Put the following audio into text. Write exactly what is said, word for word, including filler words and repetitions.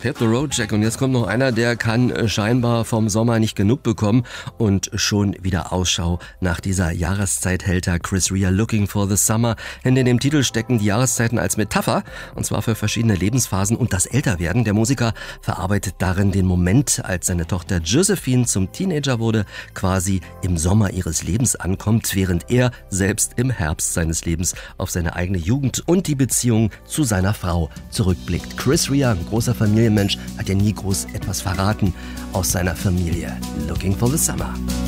Hit the Road Jack. Und jetzt kommt noch einer, der kann äh, scheinbar vom Sommer nicht genug bekommen und schon wieder Ausschau nach dieser Jahreszeit hält er. Chris Rea, Looking for the Summer. Hinter dem Titel stecken die Jahreszeiten als Metapher, und zwar für verschiedene Lebensphasen und das Älterwerden. Der Musiker verarbeitet darin den Moment, als seine Tochter Josephine zum Teenager wurde, quasi im Sommer ihres Lebens ankommt, während er selbst im Herbst seines Lebens auf seine eigene Jugend und die Beziehung zu seiner Frau zurückblickt. Chris Rea, ein großer Familienmensch, hat ja nie groß etwas verraten aus seiner Familie. Looking for the Summer.